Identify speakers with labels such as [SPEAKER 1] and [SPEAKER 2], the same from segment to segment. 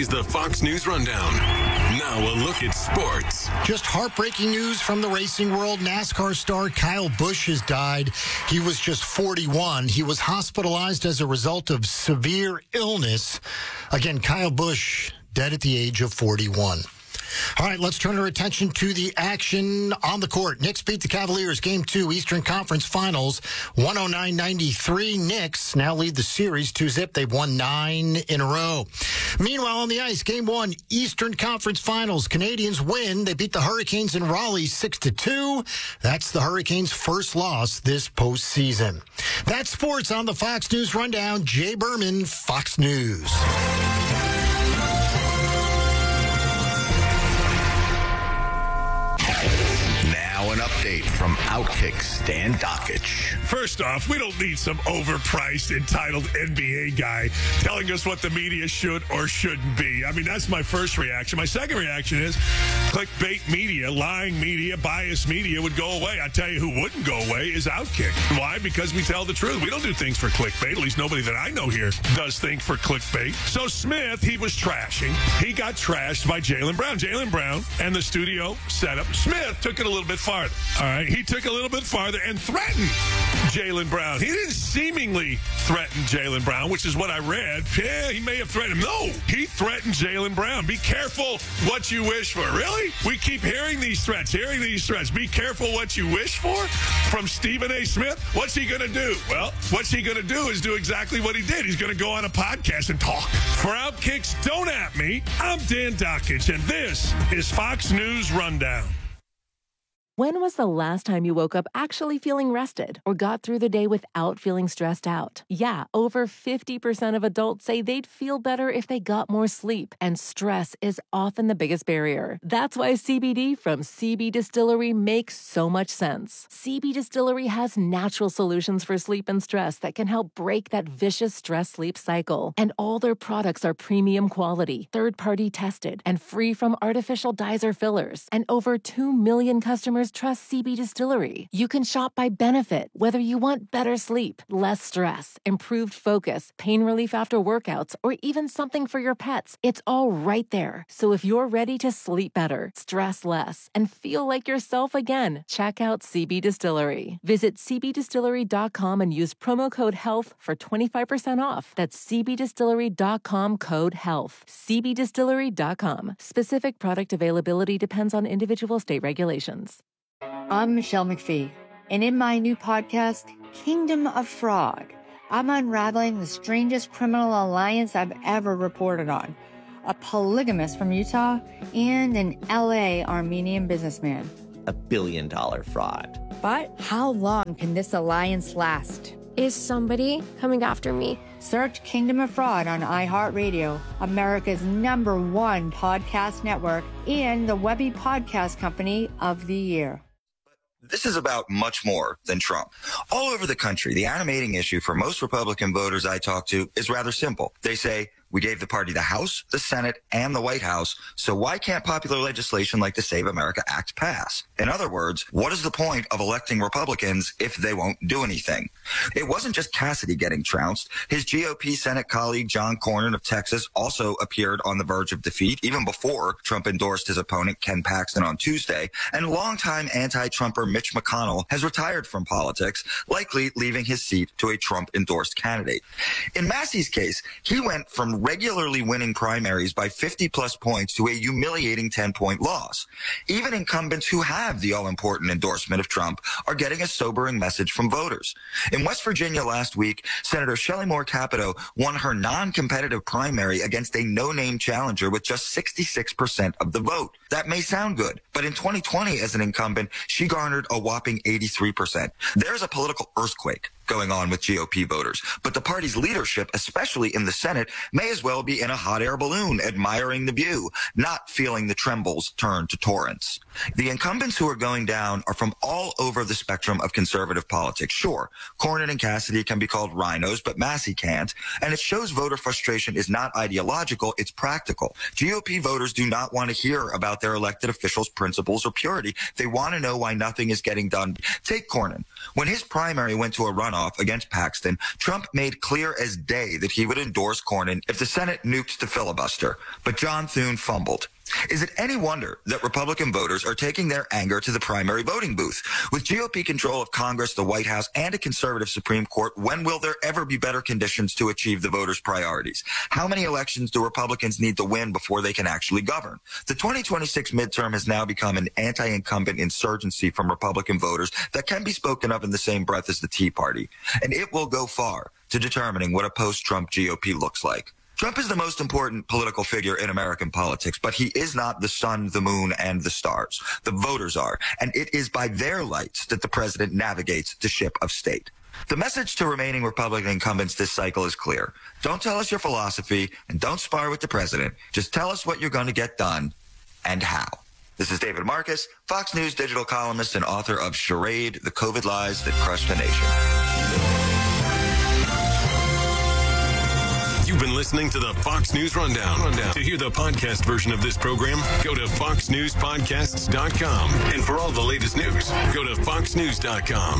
[SPEAKER 1] is the Fox News Rundown. Now a look at sports.
[SPEAKER 2] Just heartbreaking news from the racing world. NASCAR star Kyle Busch has died. He was just 41. He was hospitalized as a result of severe illness. Again, Kyle Busch dead at the age of 41. All right, let's turn our attention to the action on the court. Knicks beat the Cavaliers, Game 2, Eastern Conference Finals, 109-93. Knicks now lead the series 2-0. They've won 9 in a row. Meanwhile, on the ice, Game 1, Eastern Conference Finals. Canadians win. They beat the Hurricanes in Raleigh 6-2. That's the Hurricanes' first loss this postseason. That's sports on the Fox News Rundown. Jay Berman, Fox News.
[SPEAKER 3] Now an update from Outkick Stan Dockich.
[SPEAKER 4] First off, we don't need some overpriced, entitled NBA guy telling us what the media should or shouldn't be. I mean, that's my first reaction. My second reaction is clickbait media, lying media, biased media would go away. I tell you who wouldn't go away is Outkick. Why? Because we tell the truth. We don't do things for clickbait. At least nobody that I know here does things for clickbait. So Smith, he was trashing. He got trashed by Jaylen Brown. Jaylen Brown and the studio setup. Smith took it a little bit farther. All right, he took a little bit farther and threatened Jaylen Brown. He didn't seemingly threaten Jaylen Brown, which is what I read. Yeah, he may have threatened him. No, he threatened Jaylen Brown. Be careful what you wish for. Really? We keep hearing these threats. Be careful what you wish for from Stephen A. Smith. What's he going to do? Well, what's he going to do is do exactly what he did. He's going to go on a podcast and talk. For Outkicks, don't at me. I'm Dan Dockich, and this is Fox News Rundown.
[SPEAKER 5] When was the last time you woke up actually feeling rested or got through the day without feeling stressed out? Yeah, over 50% of adults say they'd feel better if they got more sleep, and stress is often the biggest barrier. That's why CBD from CB Distillery makes so much sense. CB Distillery has natural solutions for sleep and stress that can help break that vicious stress-sleep cycle. And all their products are premium quality, third-party tested, and free from artificial dyes or fillers. And over 2 million customers trust CB Distillery. You can shop by benefit, whether you want better sleep, less stress, improved focus, pain relief after workouts, or even something for your pets. It's all right there. So if you're ready to sleep better, stress less, and feel like yourself again, check out CB Distillery. Visit cbdistillery.com and use promo code HEALTH for 25% off. That's cbdistillery.com, code HEALTH. cbdistillery.com. Specific product availability depends on individual state regulations.
[SPEAKER 6] I'm Michelle McPhee, and in my new podcast, Kingdom of Fraud, I'm unraveling the strangest criminal alliance I've ever reported on. A polygamist from Utah and an LA Armenian businessman.
[SPEAKER 7] $1 billion fraud.
[SPEAKER 6] But how long can this alliance last?
[SPEAKER 8] Is somebody coming after me?
[SPEAKER 6] Search Kingdom of Fraud on iHeartRadio, America's #1 podcast network, and the Webby Podcast Company of the Year.
[SPEAKER 9] This is about much more than Trump. All over the country, the animating issue for most Republican voters I talk to is rather simple. They say, we gave the party the House, the Senate, and the White House, so why can't popular legislation like the Save America Act pass? In other words, what is the point of electing Republicans if they won't do anything? It wasn't just Cassidy getting trounced. His GOP Senate colleague John Cornyn of Texas also appeared on the verge of defeat, even before Trump endorsed his opponent Ken Paxton on Tuesday. And longtime anti-Trumper Mitch McConnell has retired from politics, likely leaving his seat to a Trump-endorsed candidate. In Massey's case, he went from regularly winning primaries by 50-plus points to a humiliating 10-point loss. Even incumbents who have the all-important endorsement of Trump are getting a sobering message from voters. In West Virginia last week, Senator Shelley Moore Capito won her non-competitive primary against a no-name challenger with just 66% of the vote. That may sound good, but in 2020 as an incumbent, she garnered a whopping 83%. There's a political earthquake going on with GOP voters, but the party's leadership, especially in the Senate, may as well be in a hot air balloon admiring the view, not feeling the trembles turn to torrents. The incumbents who are going down are from all over the spectrum of conservative politics. Sure, Cornyn and Cassidy can be called rhinos, but Massey can't, and it shows voter frustration is not ideological, it's practical. GOP voters do not want to hear about their elected officials' principles or purity. They want to know why nothing is getting done. Take Cornyn. When his primary went to a runoff, runoff against Paxton, Trump made clear as day that he would endorse Cornyn if the Senate nuked the filibuster. But John Thune fumbled. Is it any wonder that Republican voters are taking their anger to the primary voting booth? With GOP control of Congress, the White House, and a conservative Supreme Court, when will there ever be better conditions to achieve the voters' priorities? How many elections do Republicans need to win before they can actually govern? The 2026 midterm has now become an anti-incumbent insurgency from Republican voters that can be spoken of in the same breath as the Tea Party. And it will go far to determining what a post-Trump GOP looks like. Trump is the most important political figure in American politics, but he is not the sun, the moon, and the stars. The voters are, and it is by their lights that the president navigates the ship of state. The message to remaining Republican incumbents this cycle is clear. Don't tell us your philosophy, and don't spar with the president. Just tell us what you're going to get done, and how. This is David Marcus, Fox News digital columnist and author of Charade, The COVID Lies That Crushed a Nation.
[SPEAKER 1] You've been listening to the Fox News Rundown. To hear the podcast version of this program, go to foxnewspodcasts.com. And for all the latest news, go to foxnews.com.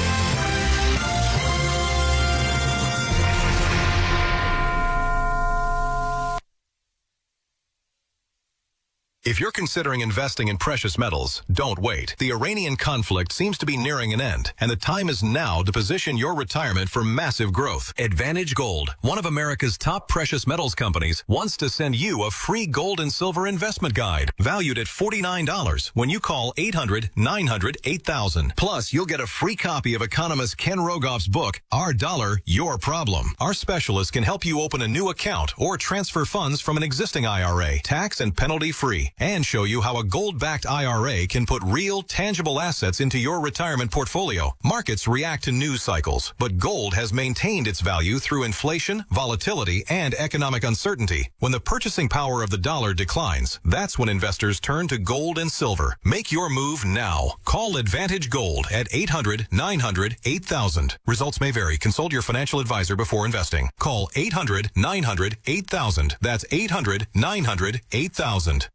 [SPEAKER 10] If you're considering investing in precious metals, don't wait. The Iranian conflict seems to be nearing an end, and the time is now to position your retirement for massive growth. Advantage Gold, one of America's top precious metals companies, wants to send you a free gold and silver investment guide valued at $49 when you call 800-900-8000. Plus, you'll get a free copy of economist Ken Rogoff's book, Our Dollar, Your Problem. Our specialists can help you open a new account or transfer funds from an existing IRA, tax and penalty free, and show you how a gold-backed IRA can put real, tangible assets into your retirement portfolio. Markets react to news cycles, but gold has maintained its value through inflation, volatility, and economic uncertainty. When the purchasing power of the dollar declines, that's when investors turn to gold and silver. Make your move now. Call Advantage Gold at 800-900-8000. Results may vary. Consult your financial advisor before investing. Call 800-900-8000. That's 800-900-8000.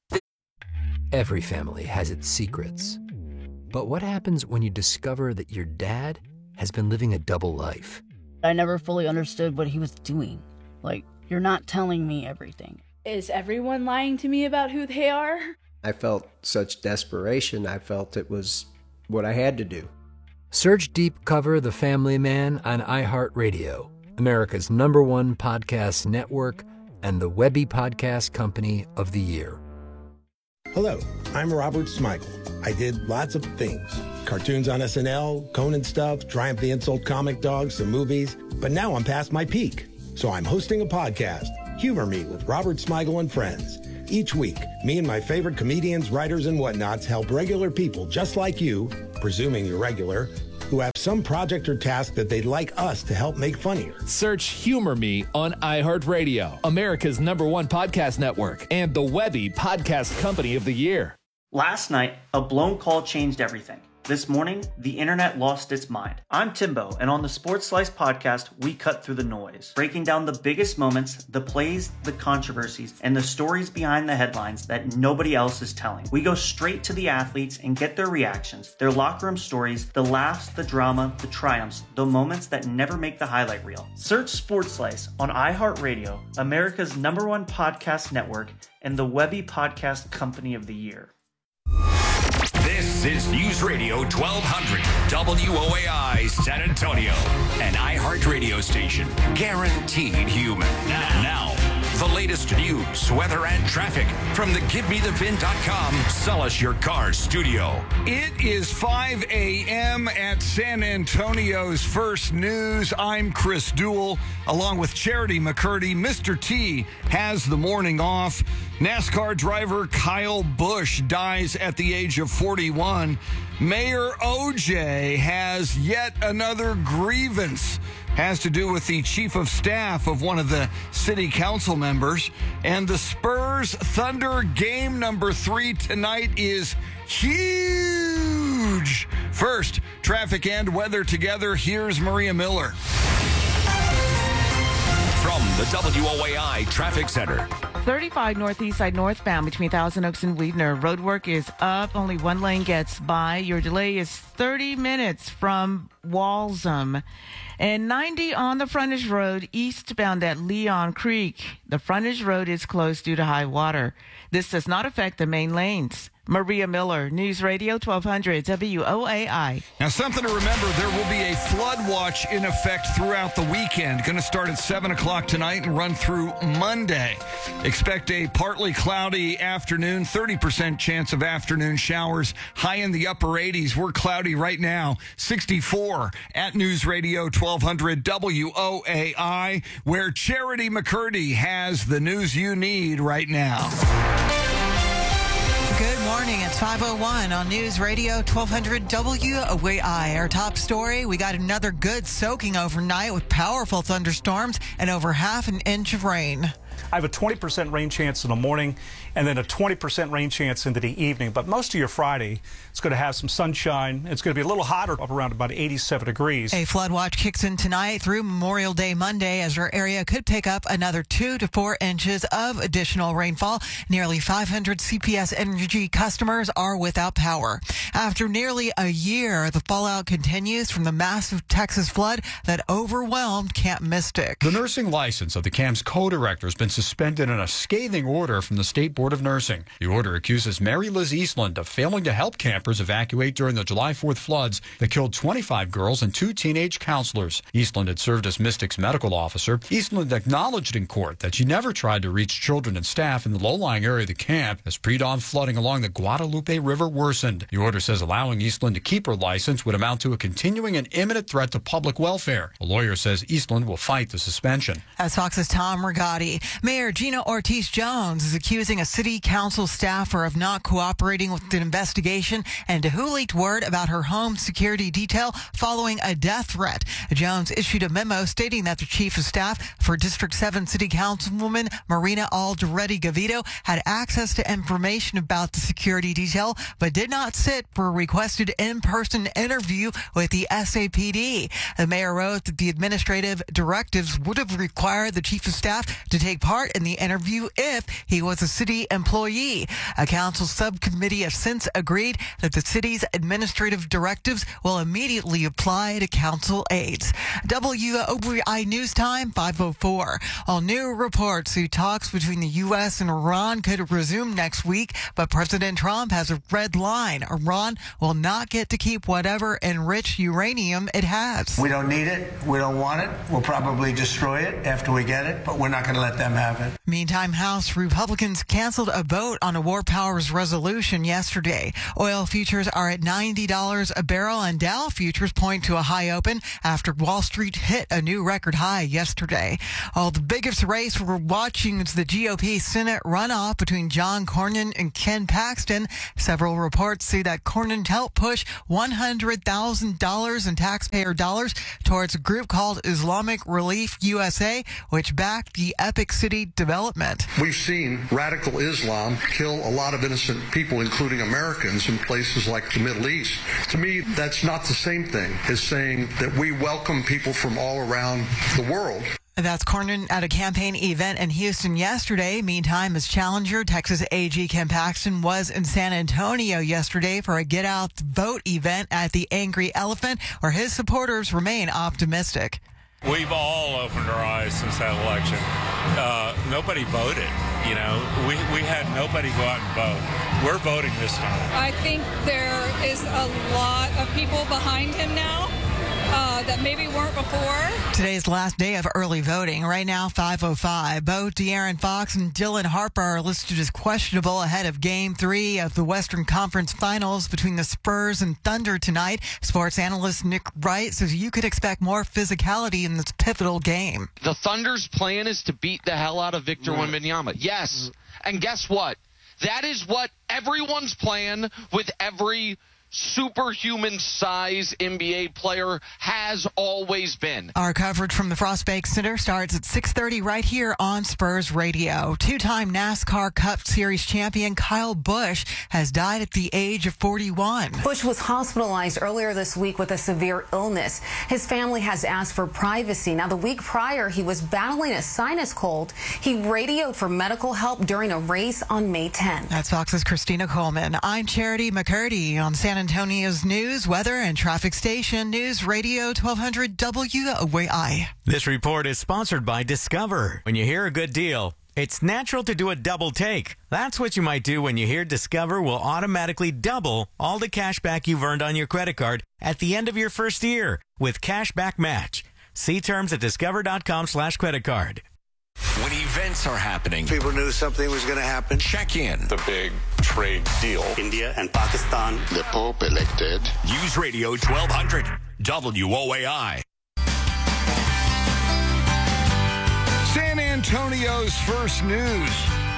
[SPEAKER 11] Every family has its secrets. But what happens when you discover that your dad has been living a double life?
[SPEAKER 12] I never fully understood what he was doing. Like, you're not telling me everything.
[SPEAKER 13] Is everyone lying to me about who they are?
[SPEAKER 14] I felt such desperation. I felt it was what I had to do.
[SPEAKER 11] Search Deep Cover The Family Man on iHeartRadio, America's #1 podcast network, and the Webby Podcast Company of the Year.
[SPEAKER 15] Hello, I'm Robert Smigel. I did lots of things. Cartoons on SNL, Conan stuff, Triumph the Insult Comic Dog, some movies. But now I'm past my peak. So I'm hosting a podcast, Humor Me with Robert Smigel and Friends. Each week, me and my favorite comedians, writers, and whatnots help regular people just like you, presuming you're regular, who have some project or task that they'd like us to help make funnier.
[SPEAKER 16] Search Humor Me on iHeartRadio, America's #1 podcast network, and the Webby Podcast Company of the Year.
[SPEAKER 17] Last night, a blown call changed everything. This morning, the internet lost its mind. I'm Timbo, and on the Sports Slice podcast, we cut through the noise, breaking down the biggest moments, the plays, the controversies, and the stories behind the headlines that nobody else is telling. We go straight to the athletes and get their reactions, their locker room stories, the laughs, the drama, the triumphs, the moments that never make the highlight reel. Search Sports Slice on iHeartRadio, America's #1 podcast network, and the Webby Podcast Company of the Year.
[SPEAKER 18] This is News Radio 1200 WOAI San Antonio, an iHeart radio station, guaranteed human. Now, the latest news, weather, and traffic from the GiveMeTheVin.com Sell Us Your Car studio.
[SPEAKER 19] It is 5 a.m. at San Antonio's First News. I'm Chris Duell, along with Charity McCurdy. Mr. T has the morning off. NASCAR driver Kyle Busch dies at the age of 41. Mayor OJ has yet another grievance. Has to do with the chief of staff of one of the city council members. And the Spurs Thunder game number 3 tonight is huge. First, traffic and weather together. Here's Maria Miller.
[SPEAKER 18] From the WOAI Traffic Center,
[SPEAKER 20] 35 northeast side northbound between Thousand Oaks and Weidner. Roadwork is up. Only one lane gets by. Your delay is 30 minutes from Walsham. And 90 on the frontage road eastbound at Leon Creek. The frontage road is closed due to high water. This does not affect the main lanes. Maria Miller, News Radio 1200 WOAI.
[SPEAKER 19] Now, something to remember, there will be a flood watch in effect throughout the weekend. Going to start at 7 o'clock tonight and run through Monday. Expect a partly cloudy afternoon, 30% chance of afternoon showers, high in the upper 80s. We're cloudy right now, 64 at News Radio 1200 WOAI, where Charity McCurdy has the news you need right now.
[SPEAKER 21] Good morning. It's 5:01 on News Radio 1200 WOAI. Our top story, we got another good soaking overnight with powerful thunderstorms and over half an inch of rain.
[SPEAKER 22] I have a 20% rain chance in the morning and then a 20% rain chance into the evening. But most of your Friday, it's going to have some sunshine. It's going to be a little hotter, up around about 87 degrees.
[SPEAKER 21] A flood watch kicks in tonight through Memorial Day Monday as our area could pick up another 2 to 4 inches of additional rainfall. Nearly 500 CPS Energy customers are without power. After nearly a year, the fallout continues from the massive Texas flood that overwhelmed Camp Mystic.
[SPEAKER 23] The nursing license of the camp's co-director has been suspended in a scathing order from the State Board of Nursing. The order accuses Mary Liz Eastland of failing to help campers evacuate during the July 4th floods that killed 25 girls and 2 teenage counselors. Eastland had served as Mystic's medical officer. Eastland acknowledged in court that she never tried to reach children and staff in the low-lying area of the camp as pre-dawn flooding along the Guadalupe River worsened. The order says allowing Eastland to keep her license would amount to a continuing and imminent threat to public welfare. A lawyer says Eastland will fight the suspension.
[SPEAKER 21] As Fox's Tom Rigotti, Mayor Gina Ortiz-Jones is accusing a city council staffer of not cooperating with the investigation and who leaked word about her home security detail following a death threat. Jones issued a memo stating that the chief of staff for District 7 City Councilwoman Marina Alderete-Gavito had access to information about the security detail, but did not sit for a requested in-person interview with the SAPD. The mayor wrote that the administrative directives would have required the chief of staff to take part in the interview if he was a city employee. A council subcommittee has since agreed that the city's administrative directives will immediately apply to council aides. WOAI News Time 5:04. All new reports see talks between the U.S. and Iran could resume next week, but President Trump has a red line. Iran will not get to keep whatever enriched uranium it has.
[SPEAKER 24] We don't need it. We don't want it. We'll probably destroy it after we get it, but we're not going to let them have it.
[SPEAKER 21] Meantime, House Republicans canceled a vote on a War Powers resolution yesterday. Oil futures are at $90 a barrel, and Dow futures point to a high open after Wall Street hit a new record high yesterday. The biggest race we're watching is the GOP Senate runoff between John Cornyn and Ken Paxton. Several reports say that Cornyn helped push $100,000 in taxpayer dollars towards a group called Islamic Relief USA, which backed the Epic City development.
[SPEAKER 25] We've seen radical Islam kill a lot of innocent people, including Americans, in places like the Middle East. To me, that's not the same thing as saying that we welcome people from all around the world.
[SPEAKER 21] That's Cornyn at a campaign event in Houston yesterday. Meantime, his challenger, Texas AG Ken Paxton, was in San Antonio yesterday for a Get Out the Vote event at the Angry Elephant, where his supporters remain optimistic.
[SPEAKER 26] We've all opened our eyes since that election. Nobody voted. You know, we had nobody go out and vote. We're voting this time.
[SPEAKER 27] I think there is a lot of people behind him now that maybe weren't before.
[SPEAKER 21] Today's the last day of early voting. Right now, 5:05. Both De'Aaron Fox and Dylan Harper are listed as questionable ahead of Game 3 of the Western Conference Finals between the Spurs and Thunder tonight. Sports analyst Nick Wright says you could expect more physicality in this pivotal game.
[SPEAKER 28] The Thunder's plan is to beat the hell out of Victor Wembanyama. Yes. And guess what? That is what everyone's plan with every superhuman size NBA player, has always been.
[SPEAKER 21] Our coverage from the Frostbank Center starts at 6:30 right here on Spurs Radio. Two-time NASCAR Cup Series champion Kyle Busch has died at the age of 41.
[SPEAKER 2] Busch was hospitalized earlier this week with a severe illness. His family has asked for privacy. Now, the week prior, he was battling a sinus cold. He radioed for medical help during a race on May 10th.
[SPEAKER 21] That's Fox's Christina Coleman. I'm Charity McCurdy on San Antonio's news, weather, and traffic station News Radio 1200 WOAI.
[SPEAKER 3] This report is sponsored by Discover. When you hear a good deal, it's natural to do a double take. That's what you might do when you hear Discover will automatically double all the cash back you've earned on your credit card at the end of your first year with Cashback Match. See terms at discover.com/creditcard.
[SPEAKER 18] When events are happening,
[SPEAKER 24] People knew something was going to happen.
[SPEAKER 18] check in.
[SPEAKER 4] The big trade deal.
[SPEAKER 24] India and Pakistan.
[SPEAKER 4] The Pope elected.
[SPEAKER 18] News Radio 1200 WOAI.
[SPEAKER 19] San Antonio's first news.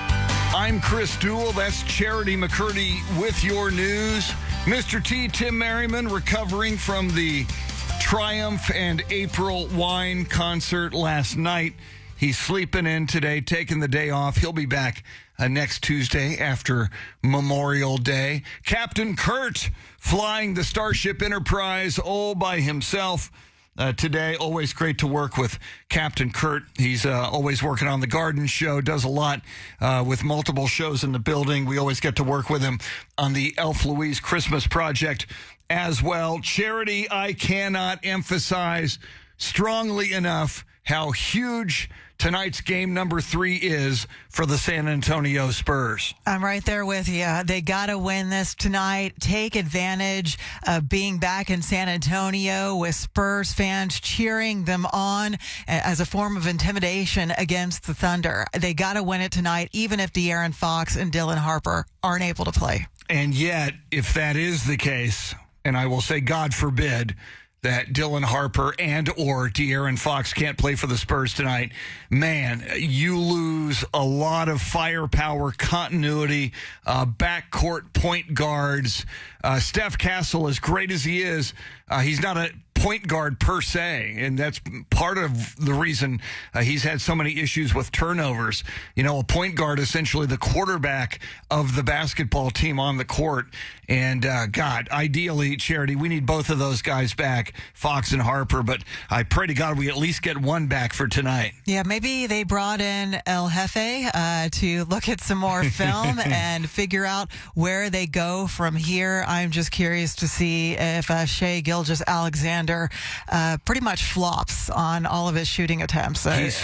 [SPEAKER 19] I'm Chris Duell. That's Charity McCurdy with your news. Mr. T, Tim Merriman, recovering from the Triumph and April Wine concert last night. He's sleeping in today, taking the day off. He'll be back next Tuesday after Memorial Day. Captain Kurt flying the Starship Enterprise all by himself today. Always great to work with Captain Kurt. He's always working on the Garden Show, does a lot with multiple shows in the building. We always get to work with him on the Elf Louise Christmas project as well. Charity, I cannot emphasize strongly enough how huge tonight's game number 3 is for the San Antonio Spurs.
[SPEAKER 21] I'm right there with you. They got to win this tonight. Take advantage of being back in San Antonio with Spurs fans cheering them on as a form of intimidation against the Thunder. They got to win it tonight, even if De'Aaron Fox and Dylan Harper aren't able to play.
[SPEAKER 19] And yet, if that is the case, and I will say God forbid, that Dylan Harper and or De'Aaron Fox can't play for the Spurs tonight, man, you lose a lot of firepower, continuity, backcourt point guards. Steph Castle, as great as he is, he's not a point guard per se, and that's part of the reason he's had so many issues with turnovers. You know, a point guard, essentially the quarterback of the basketball team on the court. And God, ideally, Charity, we need both of those guys back, Fox and Harper, but I pray to God we at least get one back for tonight.
[SPEAKER 21] Yeah, maybe they brought in El Jefe to look at some more film and figure out where they go from here. I'm just curious to see if Shai Gilgeous-Alexander pretty much flops on all of his shooting attempts.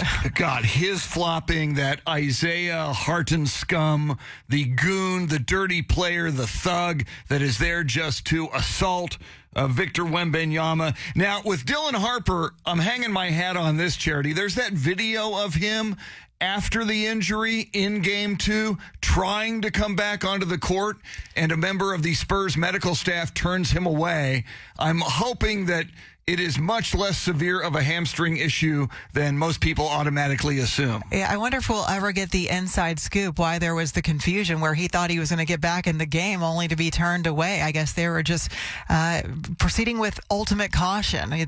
[SPEAKER 19] His flopping, that Isaiah Harton scum, the goon, the dirty player, the thug that is there just to assault Victor Wembanyama. Now, with Dylan Harper, I'm hanging my hat on this, Charity. There's that video of him after the injury in Game 2 trying to come back onto the court, and a member of the Spurs medical staff turns him away. I'm hoping that it is much less severe of a hamstring issue than most people automatically assume.
[SPEAKER 21] Yeah, I wonder if we'll ever get the inside scoop why there was the confusion where he thought he was going to get back in the game only to be turned away. I guess they were just proceeding with ultimate caution.